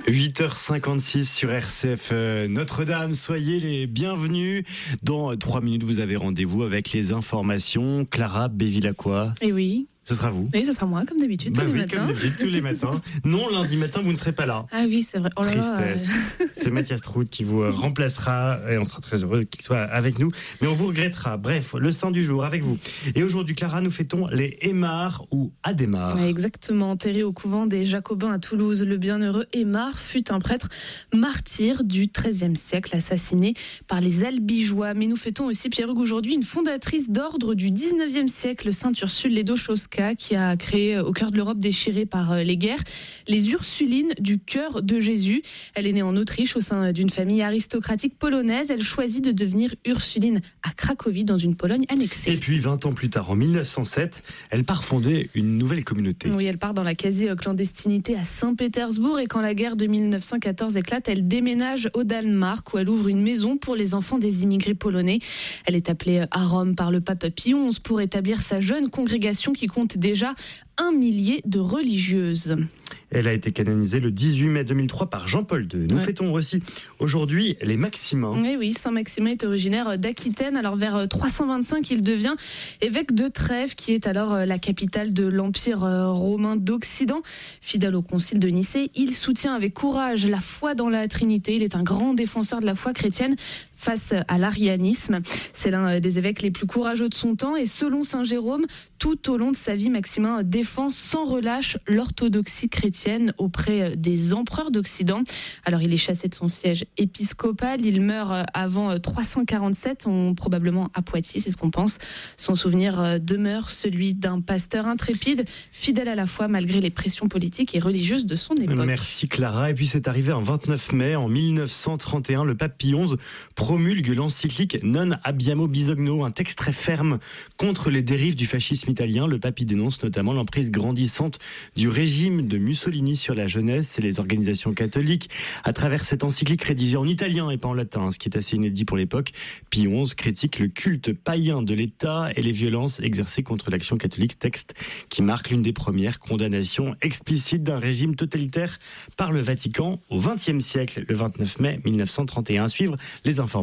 8h56 sur RCF Notre-Dame. Soyez les bienvenus. Dans 3 minutes, vous avez rendez-vous avec les informations. Clara Bévilacqua. Et oui. Ce sera vous. Oui, ce sera moi, comme d'habitude, tous les matins. Comme d'habitude, tous les matins. Non, lundi matin, vous ne serez pas là. Ah oui, c'est vrai. Oh là là. Tristesse. C'est Mathias Trout qui vous remplacera et on sera très heureux qu'il soit avec nous. Mais on vous regrettera. Bref, le saint du jour avec vous. Et aujourd'hui, Clara, nous fêtons les Aymar ou Adhémar. Ouais, exactement. Enterré au couvent des Jacobins à Toulouse, le bienheureux Aymar fut un prêtre martyr du XIIIe siècle, assassiné par les Albigeois. Mais nous fêtons aussi, Pierre-Hugues, aujourd'hui une fondatrice d'ordre du XIXe siècle, Sainte Ursule Ledochowska, qui a créé au cœur de l'Europe déchirée par les guerres, les Ursulines du cœur de Jésus. Elle est née en Autriche au sein d'une famille aristocratique polonaise. Elle choisit de devenir Ursuline à Cracovie, dans une Pologne annexée. Et puis 20 ans plus tard, en 1907, elle part fonder une nouvelle communauté. Oui, elle part dans la quasi-clandestinité à Saint-Pétersbourg, et quand la guerre de 1914 éclate, elle déménage au Danemark où elle ouvre une maison pour les enfants des immigrés polonais. Elle est appelée à Rome par le pape Pie XI pour établir sa jeune congrégation qui compte déjà 1 millier de religieuses. Elle a été canonisée le 18 mai 2003 par Jean-Paul II. Nous fêtons aussi aujourd'hui les Maximin. Oui, Saint Maximin est originaire d'Aquitaine. Alors vers 325, il devient évêque de Trèves, qui est alors la capitale de l'Empire romain d'Occident. Fidèle au concile de Nicée, il soutient avec courage la foi dans la Trinité. Il est un grand défenseur de la foi chrétienne face à l'arianisme. C'est l'un des évêques les plus courageux de son temps, et selon saint Jérôme, tout au long de sa vie, Maximin défend sans relâche l'orthodoxie chrétienne auprès des empereurs d'Occident. Alors il est chassé de son siège épiscopal, il meurt avant 347, probablement à Poitiers, c'est ce qu'on pense. Son souvenir demeure celui d'un pasteur intrépide, fidèle à la foi malgré les pressions politiques et religieuses de son époque. Merci Clara. Et puis c'est arrivé un 29 mai en 1931, le pape Pie XI promulgue l'encyclique Non Abbiamo Bisogno, un texte très ferme contre les dérives du fascisme italien. Le pape y dénonce notamment l'emprise grandissante du régime de Mussolini sur la jeunesse et les organisations catholiques. À travers cette encyclique rédigée en italien et pas en latin, ce qui est assez inédit pour l'époque, Pie XI critique le culte païen de l'État et les violences exercées contre l'action catholique, texte qui marque l'une des premières condamnations explicites d'un régime totalitaire par le Vatican au XXe siècle, le 29 mai 1931. À suivre les informations.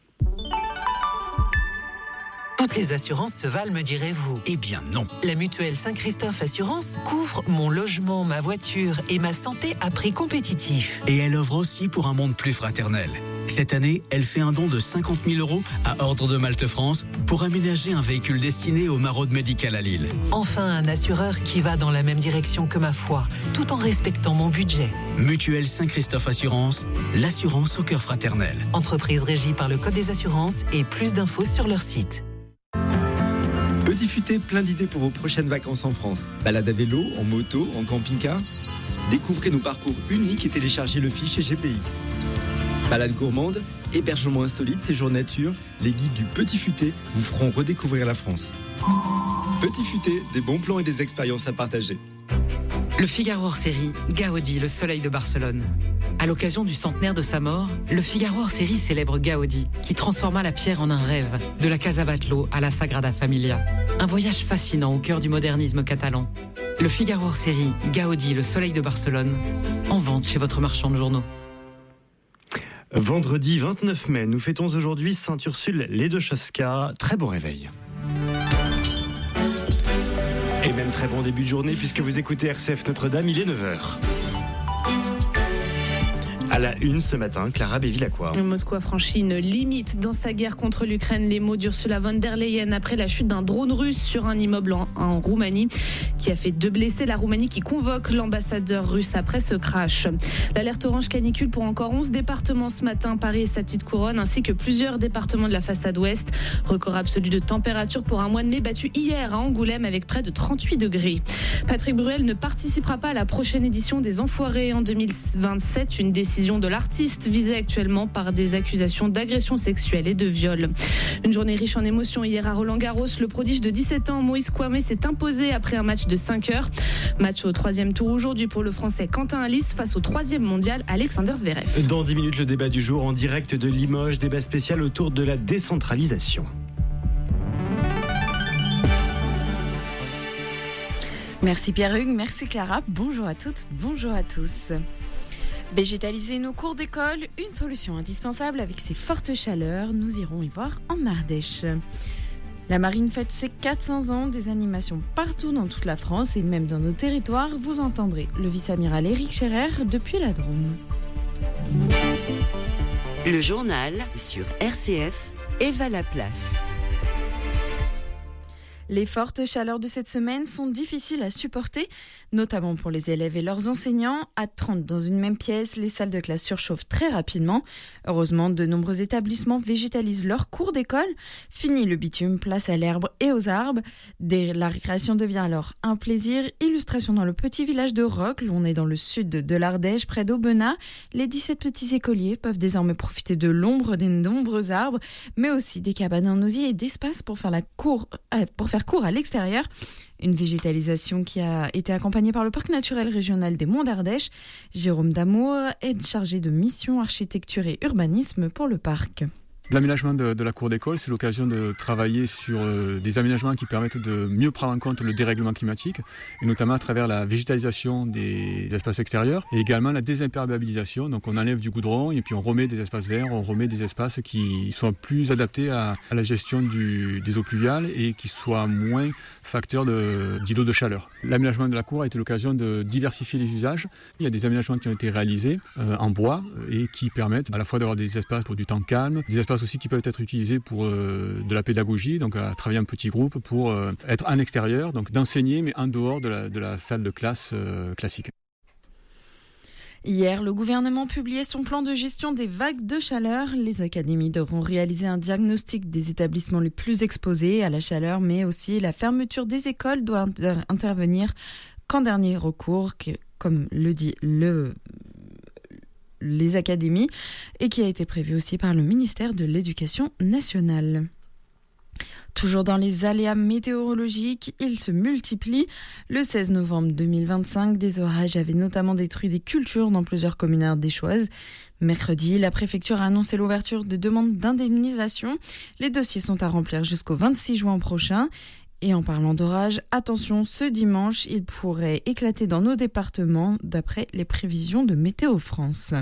Toutes les assurances se valent, me direz-vous? Eh bien non. La mutuelle Saint-Christophe Assurance couvre mon logement, ma voiture et ma santé à prix compétitif. Et elle œuvre aussi pour un monde plus fraternel. Cette année, elle fait un don de 50 000 € à Ordre de Malte France pour aménager un véhicule destiné aux maraudes médicales à Lille. Enfin, un assureur qui va dans la même direction que ma foi, tout en respectant mon budget. Mutuelle Saint-Christophe Assurance, l'assurance au cœur fraternel. Entreprise régie par le Code des assurances, et plus d'infos sur leur site. Petit Futé, plein d'idées pour vos prochaines vacances en France. Balade à vélo, en moto, en camping-car. Découvrez nos parcours uniques et téléchargez le fichier GPX. Balade gourmande, hébergement insolite, séjour nature, les guides du Petit Futé vous feront redécouvrir la France. Petit Futé, des bons plans et des expériences à partager. Le Figaro hors série, Gaudi, le soleil de Barcelone. À l'occasion du centenaire de sa mort, le Figaro hors série célèbre Gaudi, qui transforma la pierre en un rêve, de la Casa Batlló à la Sagrada Familia. Un voyage fascinant au cœur du modernisme catalan. Le Figaro hors série, Gaudi, le soleil de Barcelone, en vente chez votre marchand de journaux. Vendredi 29 mai, nous fêtons aujourd'hui Sainte Ursule Ledochowska. Très bon réveil. Et même très bon début de journée puisque vous écoutez RCF Notre-Dame, il est 9h. À la une ce matin, Clara Bévilacqua. Moscou a franchi une limite dans sa guerre contre l'Ukraine. Les mots d'Ursula von der Leyen après la chute d'un drone russe sur un immeuble en Roumanie qui a fait 2 blessés. La Roumanie qui convoque l'ambassadeur russe après ce crash. L'alerte orange canicule pour encore 11 départements ce matin. Paris et sa petite couronne ainsi que plusieurs départements de la façade ouest. Record absolu de température pour un mois de mai battu hier à Angoulême avec près de 38 degrés. Patrick Bruel ne participera pas à la prochaine édition des Enfoirés en 2027. Une décision de l'artiste visé actuellement par des accusations d'agression sexuelle et de viol. Une journée riche en émotions hier à Roland-Garros. Le prodige de 17 ans, Moïse Kouamé, s'est imposé après un match de 5 heures. Match au 3e tour aujourd'hui pour le Français Quentin Alice face au 3e mondial Alexander Zverev. Dans 10 minutes, le débat du jour en direct de Limoges, débat spécial autour de la décentralisation. Merci Pierre-Hugues, merci Clara, bonjour à toutes, bonjour à tous. Végétaliser nos cours d'école, une solution indispensable avec ces fortes chaleurs. Nous irons y voir en Ardèche. La marine fête ses 400 ans, des animations partout dans toute la France et même dans nos territoires. Vous entendrez le vice-amiral Éric Scherer depuis la Drôme. Le journal sur RCF, Eva Laplace. Les fortes chaleurs de cette semaine sont difficiles à supporter, notamment pour les élèves et leurs enseignants. À 30 dans une même pièce, les salles de classe surchauffent très rapidement. Heureusement, de nombreux établissements végétalisent leurs cours d'école. Fini le bitume, place à l'herbe et aux arbres. La récréation devient alors un plaisir. Illustration dans le petit village de Rocle, on est dans le sud de l'Ardèche, près d'Aubenas. Les 17 petits écoliers peuvent désormais profiter de l'ombre des nombreux arbres, mais aussi des cabanes en osier et d'espace pour faire cours à l'extérieur. Une végétalisation qui a été accompagnée par le Parc naturel régional des Monts d'Ardèche. Jérôme Damour est chargé de mission architecture et urbanisme pour le parc. L'aménagement de la cour d'école, c'est l'occasion de travailler sur des aménagements qui permettent de mieux prendre en compte le dérèglement climatique, et notamment à travers la végétalisation des espaces extérieurs et également la désimperméabilisation. Donc on enlève du goudron et puis on remet des espaces verts, on remet des espaces qui soient plus adaptés à la gestion des eaux pluviales et qui soient moins facteurs d'îlots de chaleur. L'aménagement de la cour a été l'occasion de diversifier les usages. Il y a des aménagements qui ont été réalisés en bois et qui permettent à la fois d'avoir des espaces pour du temps calme, des espaces aussi qui peuvent être utilisés pour de la pédagogie, donc à travailler en petits groupes pour être en extérieur, donc d'enseigner mais en dehors de la salle de classe classique. Hier, le gouvernement publiait son plan de gestion des vagues de chaleur. Les académies devront réaliser un diagnostic des établissements les plus exposés à la chaleur, mais aussi la fermeture des écoles doit intervenir qu'en dernier recours, comme le dit les académies, et qui a été prévu aussi par le ministère de l'Éducation nationale. Toujours dans les aléas météorologiques, ils se multiplient. Le 16 novembre 2025, des orages avaient notamment détruit des cultures dans plusieurs communes ardéchoises. Mercredi, la préfecture a annoncé l'ouverture de demandes d'indemnisation. Les dossiers sont à remplir jusqu'au 26 juin prochain. Et en parlant d'orage, attention, ce dimanche, il pourrait éclater dans nos départements, d'après les prévisions de Météo France.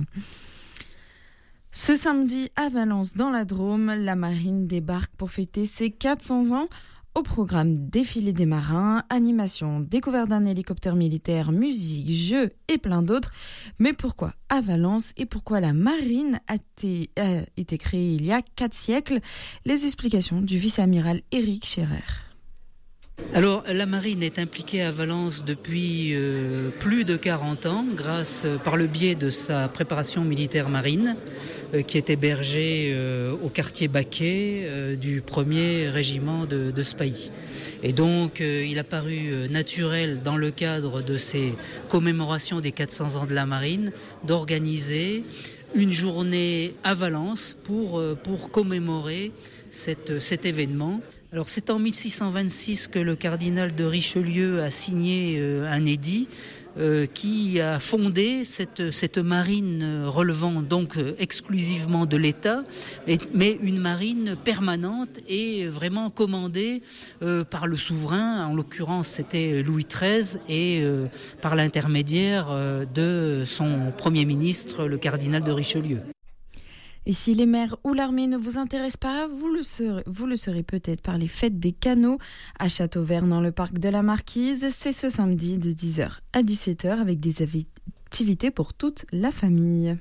Ce samedi, à Valence, dans la Drôme, la marine débarque pour fêter ses 400 ans. Au programme défilé des marins, animation, découverte d'un hélicoptère militaire, musique, jeux et plein d'autres. Mais pourquoi à Valence et pourquoi la marine a été créée il y a 4 siècles? Les explications du vice-amiral Éric Scherer. Alors, la marine est impliquée à Valence depuis plus de 40 ans, par le biais de sa préparation militaire marine, qui est hébergée au quartier Baquet du 1er régiment de Spahi. Et donc, il a paru naturel, dans le cadre de ces commémorations des 400 ans de la marine, d'organiser une journée à Valence pour commémorer cet événement. Alors c'est en 1626 que le cardinal de Richelieu a signé un édit qui a fondé cette marine relevant donc exclusivement de l'État, mais une marine permanente et vraiment commandée par le souverain, en l'occurrence c'était Louis XIII, et par l'intermédiaire de son Premier ministre, le cardinal de Richelieu. Et si les mers ou l'armée ne vous intéressent pas, vous le serez peut-être par les fêtes des canaux à Châteauvert dans le parc de la Marquise. C'est ce samedi de 10h à 17h avec des activités pour toute la famille.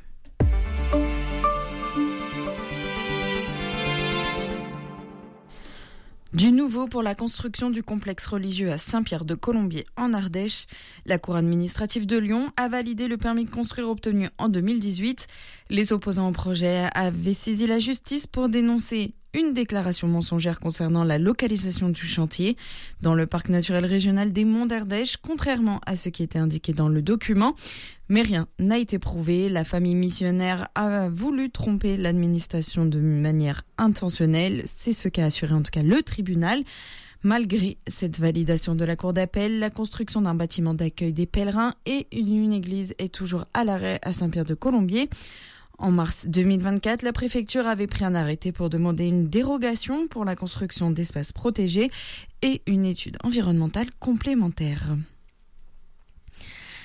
Du nouveau pour la construction du complexe religieux à Saint-Pierre-de-Colombier en Ardèche. La Cour administrative de Lyon a validé le permis de construire obtenu en 2018. Les opposants au projet avaient saisi la justice pour dénoncer une déclaration mensongère concernant la localisation du chantier dans le parc naturel régional des Monts d'Ardèche, contrairement à ce qui était indiqué dans le document. Mais rien n'a été prouvé. La famille missionnaire a voulu tromper l'administration de manière intentionnelle. C'est ce qu'a assuré en tout cas le tribunal. Malgré cette validation de la cour d'appel, la construction d'un bâtiment d'accueil des pèlerins et une église est toujours à l'arrêt à Saint-Pierre-de-Colombier. En mars 2024, la préfecture avait pris un arrêté pour demander une dérogation pour la construction d'espaces protégés et une étude environnementale complémentaire.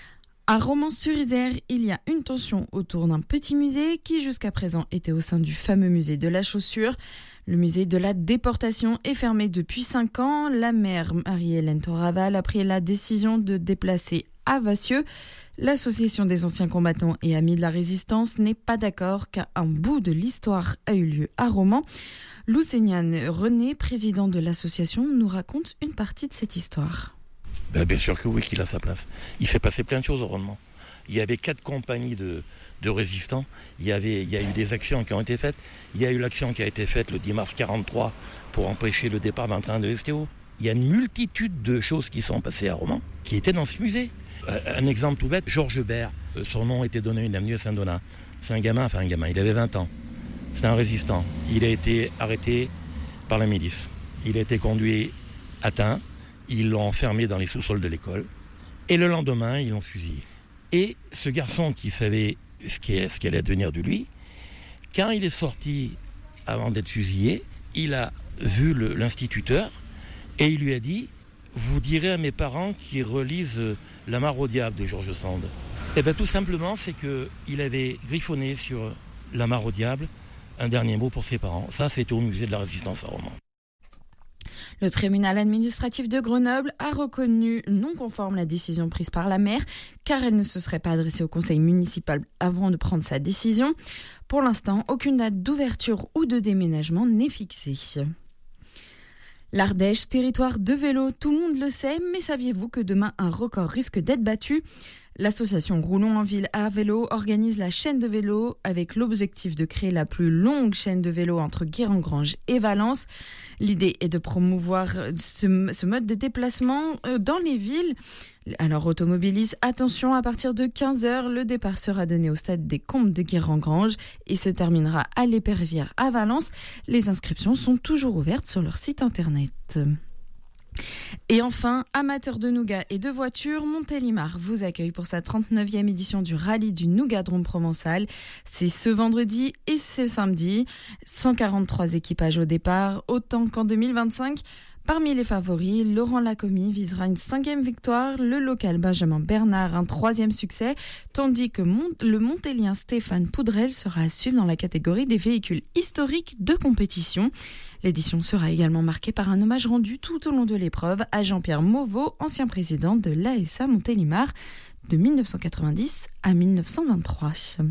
À Romans-sur-Isère, il y a une tension autour d'un petit musée qui jusqu'à présent était au sein du fameux musée de la chaussure. Le musée de la déportation est fermé depuis 5 ans. La maire Marie-Hélène Toraval a pris la décision de déplacer à Vassieux. L'association des anciens combattants et amis de la résistance n'est pas d'accord qu'un bout de l'histoire a eu lieu à Romans. Lucéniane René, président de l'association, nous raconte une partie de cette histoire. Bien sûr que oui, qu'il a sa place. Il s'est passé plein de choses au Romans. Il y avait 4 compagnies de résistants. Il y a eu des actions qui ont été faites. Il y a eu l'action qui a été faite le 10 mars 1943 pour empêcher le départ d'un train de STO. Il y a une multitude de choses qui sont passées à Romans, qui étaient dans ce musée. Un exemple tout bête, Georges Bert, son nom était donné une avenue à Saint-Donat. C'est un gamin, il avait 20 ans. C'est un résistant. Il a été arrêté par la milice. Il a été conduit à Tain. Ils l'ont enfermé dans les sous-sols de l'école. Et le lendemain, ils l'ont fusillé. Et ce garçon qui savait ce qui allait devenir de lui, quand il est sorti avant d'être fusillé, il a vu l'instituteur et il lui a dit « Vous direz à mes parents qu'ils relisent La mare au diable de George Sand. » Et bien tout simplement, c'est qu'il avait griffonné sur La mare au diable un dernier mot pour ses parents. Ça, c'était au musée de la Résistance à Romans. Le tribunal administratif de Grenoble a reconnu non conforme la décision prise par la maire, car elle ne se serait pas adressée au conseil municipal avant de prendre sa décision. Pour l'instant, aucune date d'ouverture ou de déménagement n'est fixée. L'Ardèche, territoire de vélo, tout le monde le sait, mais saviez-vous que demain un record risque d'être battu ? L'association Roulons en ville à vélo organise la chaîne de vélo avec l'objectif de créer la plus longue chaîne de vélo entre Guéret-en-Grange et Valence. L'idée est de promouvoir ce mode de déplacement dans les villes. Alors automobilistes, attention, à partir de 15h, le départ sera donné au stade des Combes de Guéret-en-Grange et se terminera à l'Épervière à Valence. Les inscriptions sont toujours ouvertes sur leur site internet. Et enfin, amateurs de nougat et de voitures, Montélimar vous accueille pour sa 39e édition du rallye du Nougat-Drôme provençal. C'est ce vendredi et ce samedi. 143 équipages au départ, autant qu'en 2025. Parmi les favoris, Laurent Lacomie visera une 5e victoire, le local Benjamin Bernard un 3e succès, tandis que le Montélien Stéphane Poudrel sera à suivre dans la catégorie des véhicules historiques de compétition. L'édition sera également marquée par un hommage rendu tout au long de l'épreuve à Jean-Pierre Mauveau, ancien président de l'ASA Montélimar de 1990 à 1923.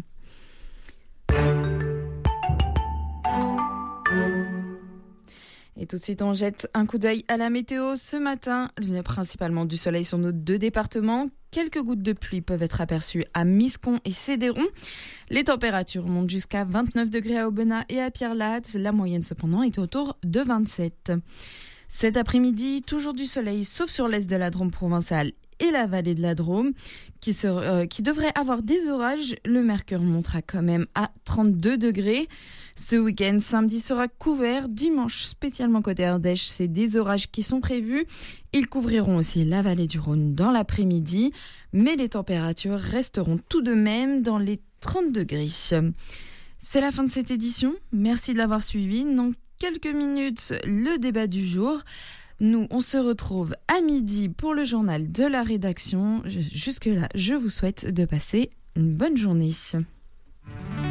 Et tout de suite, on jette un coup d'œil à la météo. Ce matin, il y a principalement du soleil sur nos 2 départements. Quelques gouttes de pluie peuvent être aperçues à Miscon et Cédéron. Les températures montent jusqu'à 29 degrés à Aubenas et à Pierre-Latte. La moyenne, cependant, est autour de 27. Cet après-midi, toujours du soleil, sauf sur l'est de la Drôme provençale et la vallée de la Drôme, qui devrait avoir des orages. Le mercure montera quand même à 32 degrés. Ce week-end, samedi sera couvert. Dimanche, spécialement côté Ardèche, c'est des orages qui sont prévus. Ils couvriront aussi la vallée du Rhône dans l'après-midi, mais les températures resteront tout de même dans les 30 degrés. C'est la fin de cette édition. Merci de l'avoir suivi. Dans quelques minutes, le débat du jour. Nous, on se retrouve à midi pour le journal de la rédaction. Jusque-là, je vous souhaite de passer une bonne journée.